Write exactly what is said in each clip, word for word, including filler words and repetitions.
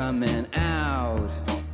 coming out.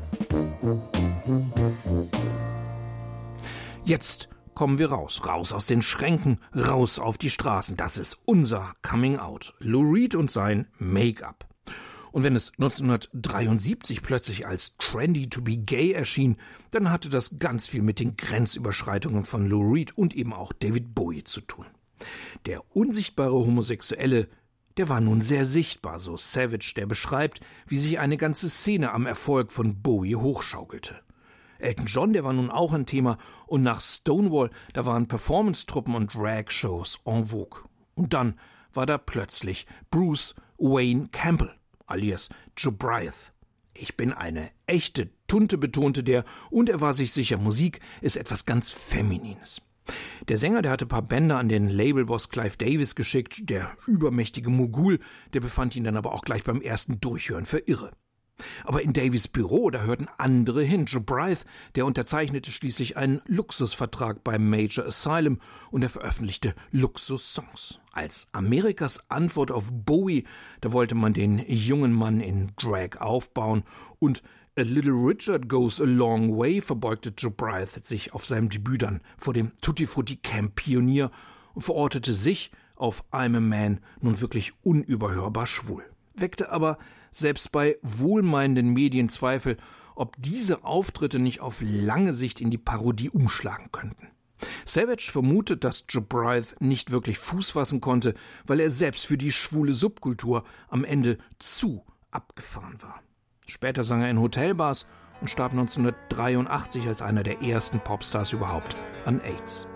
Jetzt kommen wir raus, raus aus den Schränken, raus auf die Straßen. Das ist unser Coming Out. Lou Reed und sein Make-up. Und wenn es neunzehnhundertdreiundsiebzig plötzlich als trendy to be gay erschien, dann hatte das ganz viel mit den Grenzüberschreitungen von Lou Reed und eben auch David Bowie zu tun. Der unsichtbare Homosexuelle, der war nun sehr sichtbar, so Savage, der beschreibt, wie sich eine ganze Szene am Erfolg von Bowie hochschaukelte. Elton John, der war nun auch ein Thema, und nach Stonewall, da waren Performance-Truppen und Drag-Shows en vogue. Und dann war da plötzlich Bruce Wayne Campbell, alias Joe Bryant. Ich bin eine echte Tunte, betonte der, und er war sich sicher, Musik ist etwas ganz Feminines. Der Sänger, der hatte ein paar Bänder an den Labelboss Clive Davis geschickt, der übermächtige Mogul, der befand ihn dann aber auch gleich beim ersten Durchhören für irre. Aber in Davies Büro, da hörten andere hin. Joe Bryant, der unterzeichnete schließlich einen Luxusvertrag beim Major Asylum und er veröffentlichte Luxus-Songs. Als Amerikas Antwort auf Bowie, da wollte man den jungen Mann in Drag aufbauen und A Little Richard Goes a Long Way verbeugte Joe Bryant sich auf seinem Debüt dann vor dem Tutti Frutti Camp Pionier und verortete sich auf I'm a Man nun wirklich unüberhörbar schwul. Weckte aber selbst bei wohlmeinenden Medien Zweifel, ob diese Auftritte nicht auf lange Sicht in die Parodie umschlagen könnten. Savage vermutet, dass Joe Bryant nicht wirklich Fuß fassen konnte, weil er selbst für die schwule Subkultur am Ende zu abgefahren war. Später sang er in Hotelbars und starb neunzehnhundertdreiundachtzig als einer der ersten Popstars überhaupt an AIDS.